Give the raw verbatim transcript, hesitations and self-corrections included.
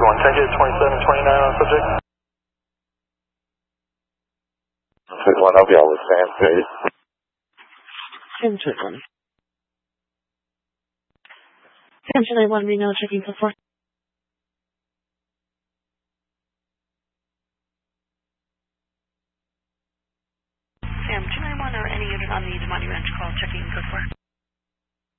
one, change it to twenty-seven twenty-nine on subject. Six one, I'll be all with Sam, please. Sam Six One. Sam Two Nine One, Reno, checking for four. Sam Two Nine One or any unit on the Damani Ranch call, checking for four.